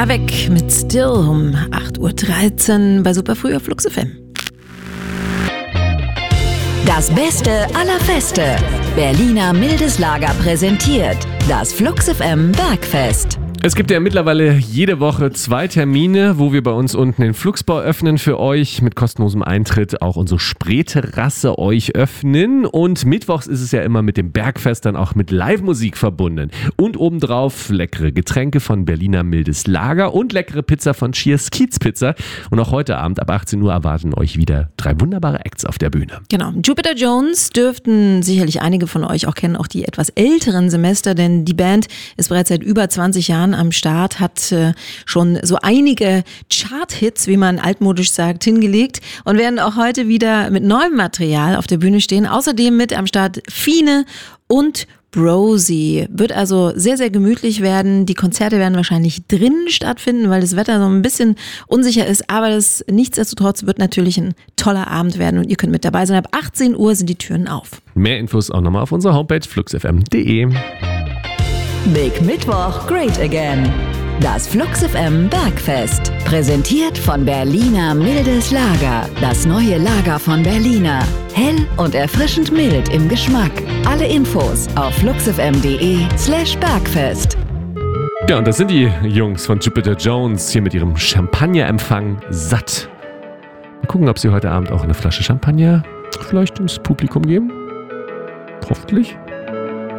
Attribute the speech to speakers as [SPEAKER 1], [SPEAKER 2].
[SPEAKER 1] Avec mit Still um 8.13 Uhr bei Superfrüh auf Flux FM.
[SPEAKER 2] Das Beste aller Feste. Berliner Mildes Lager präsentiert das Flux FM Bergfest.
[SPEAKER 3] Es gibt ja mittlerweile jede Woche 2 Termine, wo wir bei uns unten den Fluxbau öffnen für euch. Mit kostenlosem Eintritt auch unsere Spreeterrasse euch öffnen. Und mittwochs ist es ja immer mit dem Bergfest dann auch mit Live-Musik verbunden. Und obendrauf leckere Getränke von Berliner Mildes Lager und leckere Pizza von Cheers Kiez Pizza. Und auch heute Abend ab 18 Uhr erwarten euch wieder 3 wunderbare Acts auf der Bühne.
[SPEAKER 1] Genau. Jupiter Jones dürften sicherlich einige von euch auch kennen, auch die etwas älteren Semester, denn die Band ist bereits seit über 20 Jahren am Start, hat schon so einige Chart-Hits, wie man altmodisch sagt, hingelegt und werden auch heute wieder mit neuem Material auf der Bühne stehen. Außerdem mit am Start Fine und Brosi. Wird also sehr, sehr gemütlich werden. Die Konzerte werden wahrscheinlich drinnen stattfinden, weil das Wetter so ein bisschen unsicher ist, aber das nichtsdestotrotz wird natürlich ein toller Abend werden und ihr könnt mit dabei sein. Ab 18 Uhr sind die Türen auf.
[SPEAKER 3] Mehr Infos auch nochmal auf unserer Homepage fluxfm.de.
[SPEAKER 2] Big Mittwoch, Great Again. Das Flux FM Bergfest. Präsentiert von Berliner Mildes Lager. Das neue Lager von Berliner. Hell und erfrischend mild im Geschmack. Alle Infos auf fluxfm.de/Bergfest.
[SPEAKER 3] Ja, und das sind die Jungs von Jupiter Jones hier mit ihrem Champagnerempfang satt. Mal gucken, ob sie heute Abend auch eine Flasche Champagner vielleicht ins Publikum geben. Hoffentlich.